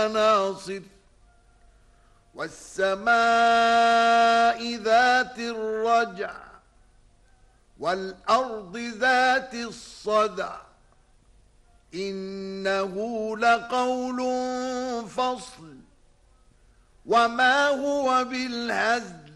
ناصر والسماء ذات الرجع والأرض ذات الصدع إنه لقول فصل وما هو بالهزل